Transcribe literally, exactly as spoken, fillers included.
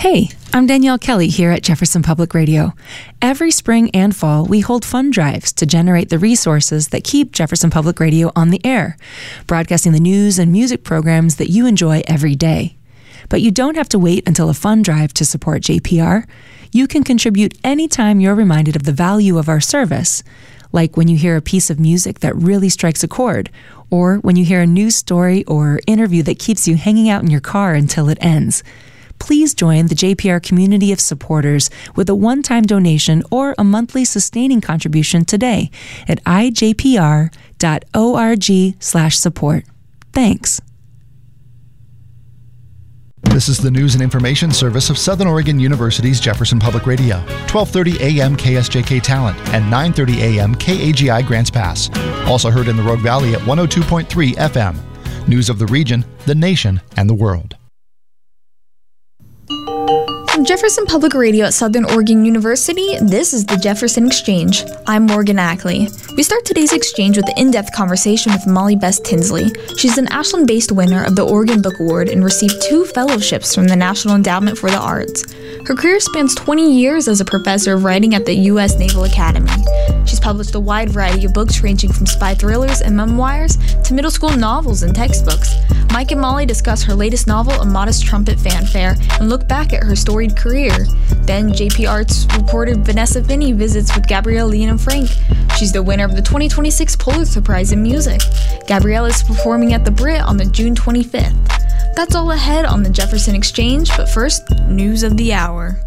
Hey, I'm Danielle Kelly here at Jefferson Public Radio. Every spring and fall, we hold fund drives to generate the resources that keep Jefferson Public Radio on the air, broadcasting the news and music programs that you enjoy every day. But you don't have to wait until a fund drive to support J P R. You can contribute anytime you're reminded of the value of our service, like when you hear a piece of music that really strikes a chord, or when you hear a news story or interview that keeps you hanging out in your car until it ends. Please join the J P R community of supporters with a one-time donation or a monthly sustaining contribution today at ijpr.org slash support. Thanks. This is the news and information service of Southern Oregon University's Jefferson Public Radio, twelve thirty a.m. K S J K Talent and nine thirty a.m. K A G I Grants Pass. Also heard in the Rogue Valley at one oh two point three F M. News of the region, the nation, and the world. From Jefferson Public Radio at Southern Oregon University, this is the Jefferson Exchange. I'm Morgan Ackley. We start today's exchange with an in-depth conversation with Molly Best Tinsley. She's an Ashland-based winner of the Oregon Book Award and received two fellowships from the National Endowment for the Arts. Her career spans twenty years as a professor of writing at the U S Naval Academy. She's published a wide variety of books ranging from spy thrillers and memoirs to middle school novels and textbooks. Mike and Molly discuss her latest novel, A Modest Trumpet Fanfare, and look back at her storied career. Then J P Arts reporter Vanessa Finney visits with Gabrielle Leon Frank. She's the winner of the twenty twenty-six Pulitzer Prize in Music. Gabrielle is performing at the Brit on the June twenty-fifth. That's all ahead on the Jefferson Exchange, but first, news of the hour.